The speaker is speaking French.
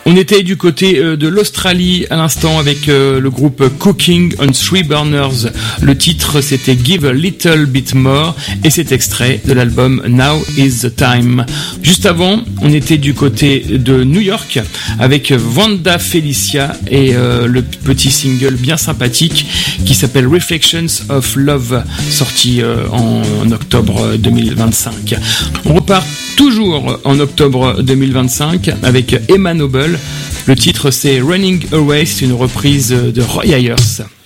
On était du côté de l'Australie à l'instant avec le groupe Cooking on Three Burners. Le titre c'était Give a Little Bit More et c'est extrait de l'album Now Is the Time. Juste avant, on était du côté de New York avec Wanda Felicia et le petit single bien sympathique qui s'appelle Reflections of Love, sorti en octobre 2025. On repart toujours en octobre 2025 avec Emma Noble. Le titre c'est Running Away, c'est une reprise de Roy Ayers.